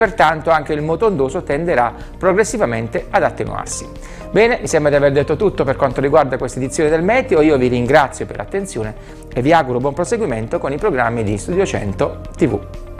pertanto anche il moto ondoso tenderà progressivamente ad attenuarsi. Bene, mi sembra di aver detto tutto per quanto riguarda questa edizione del Meteo. Io vi ringrazio per l'attenzione e vi auguro buon proseguimento con i programmi di Studio 100 TV.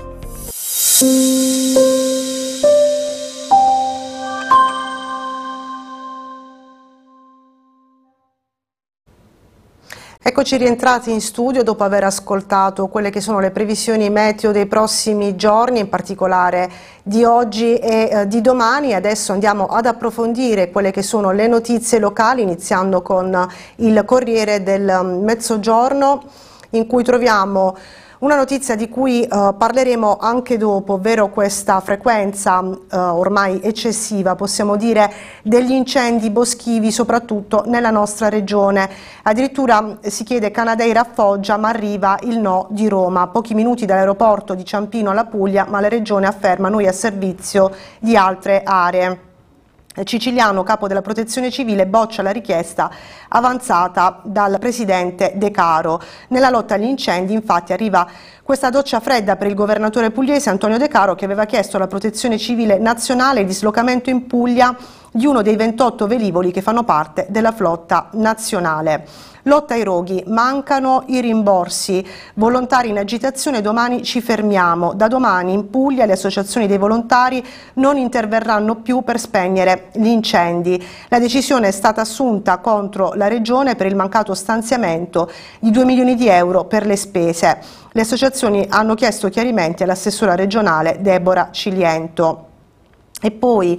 Eccoci rientrati in studio dopo aver ascoltato quelle che sono le previsioni meteo dei prossimi giorni, in particolare di oggi e di domani. Adesso andiamo ad approfondire quelle che sono le notizie locali, iniziando con il Corriere del Mezzogiorno, in cui troviamo una notizia di cui parleremo anche dopo, ovvero questa frequenza ormai eccessiva, possiamo dire, degli incendi boschivi, soprattutto nella nostra regione. Addirittura si chiede Canadeira a Foggia, ma arriva il no di Roma. Pochi minuti dall'aeroporto di Ciampino alla Puglia, ma la regione afferma noi a servizio di altre aree. Ciciliano, capo della Protezione Civile, boccia la richiesta avanzata dal presidente De Caro. Nella lotta agli incendi, infatti, arriva questa doccia fredda per il governatore pugliese Antonio De Caro, che aveva chiesto alla Protezione Civile nazionale il dislocamento in Puglia di uno dei 28 velivoli che fanno parte della flotta nazionale. Lotta ai roghi, mancano i rimborsi, volontari in agitazione, domani ci fermiamo. Da domani in Puglia le associazioni dei volontari non interverranno più per spegnere gli incendi. La decisione è stata assunta contro la Regione per il mancato stanziamento di 2 milioni di euro per le spese. Le associazioni hanno chiesto chiarimenti all'assessora regionale Deborah Ciliento. E poi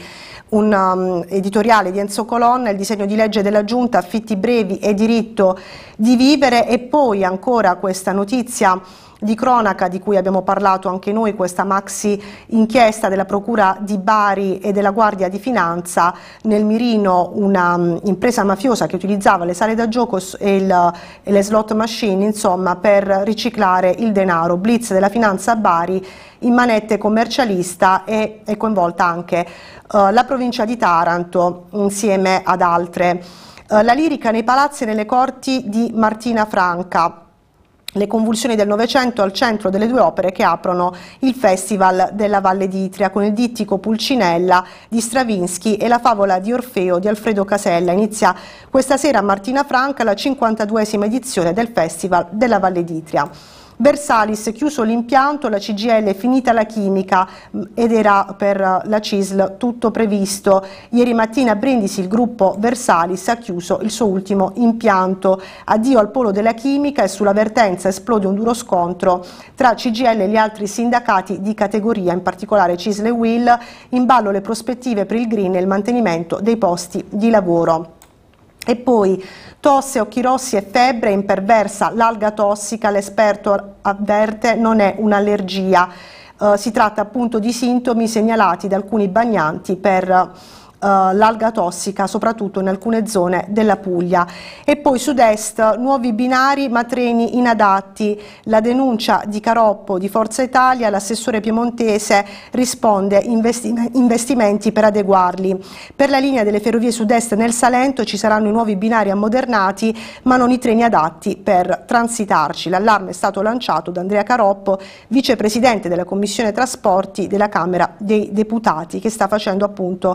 un editoriale di Enzo Colonna, il disegno di legge della Giunta, affitti brevi e diritto di vivere, e poi ancora questa notizia di cronaca di cui abbiamo parlato anche noi, questa maxi inchiesta della Procura di Bari e della Guardia di Finanza, nel mirino una impresa mafiosa che utilizzava le sale da gioco e le slot machine, insomma, per riciclare il denaro. Blitz della Finanza a Bari, in manette commercialista, e è coinvolta anche la provincia di Taranto insieme ad altre. La lirica nei palazzi e nelle corti di Martina Franca. Le convulsioni del Novecento al centro delle due opere che aprono il Festival della Valle d'Itria, con il dittico Pulcinella di Stravinsky e la favola di Orfeo di Alfredo Casella. Inizia questa sera a Martina Franca la 52esima edizione del Festival della Valle d'Itria. Versalis, chiuso l'impianto, la CGIL finita la chimica ed era per la CISL tutto previsto. Ieri mattina a Brindisi il gruppo Versalis ha chiuso il suo ultimo impianto. Addio al polo della chimica, e sulla vertenza esplode un duro scontro tra CGIL e gli altri sindacati di categoria, in particolare CISL e UIL, in ballo le prospettive per il green e il mantenimento dei posti di lavoro. E poi tosse, occhi rossi e febbre, imperversa l'alga tossica, l'esperto avverte non è un'allergia, si tratta appunto di sintomi segnalati da alcuni bagnanti per l'alga tossica, soprattutto in alcune zone della Puglia. E poi Sud-Est, nuovi binari ma treni inadatti, la denuncia di Caroppo di Forza Italia, l'assessore piemontese risponde investimenti per adeguarli. Per la linea delle ferrovie Sud-Est nel Salento ci saranno i nuovi binari ammodernati ma non i treni adatti per transitarci. L'allarme è stato lanciato da Andrea Caroppo, vicepresidente della Commissione Trasporti della Camera dei Deputati, che sta facendo appunto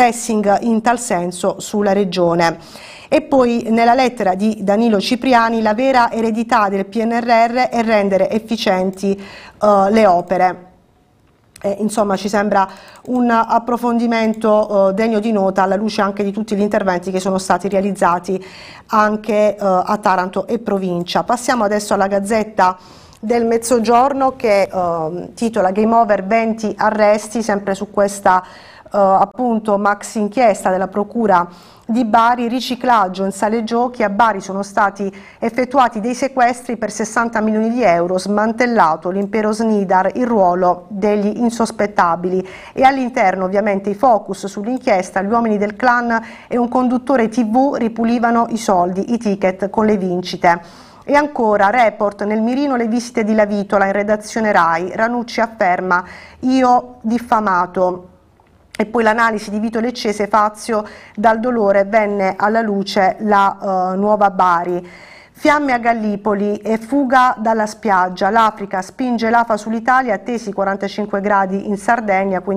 in tal senso sulla regione. E poi nella lettera di Danilo Cipriani, la vera eredità del PNRR è rendere efficienti le opere. Insomma, ci sembra un approfondimento degno di nota, alla luce anche di tutti gli interventi che sono stati realizzati anche a Taranto e provincia. Passiamo adesso alla Gazzetta del Mezzogiorno, che titola Game over 20 arresti, sempre su questa appunto maxi inchiesta della Procura di Bari. Riciclaggio in sale giochi, a Bari sono stati effettuati dei sequestri per 60 milioni di euro, smantellato l'impero Snidar, il ruolo degli insospettabili, e all'interno ovviamente i focus sull'inchiesta: gli uomini del clan e un conduttore TV ripulivano i soldi, i ticket con le vincite. E ancora, report nel mirino le visite di Lavitola in redazione Rai, Ranucci afferma io diffamato. E poi l'analisi di Vito Leccese, Fazio, dal dolore venne alla luce la nuova Bari. Fiamme a Gallipoli e fuga dalla spiaggia, l'Africa spinge l'AFA sull'Italia, attesi 45 gradi in Sardegna, quindi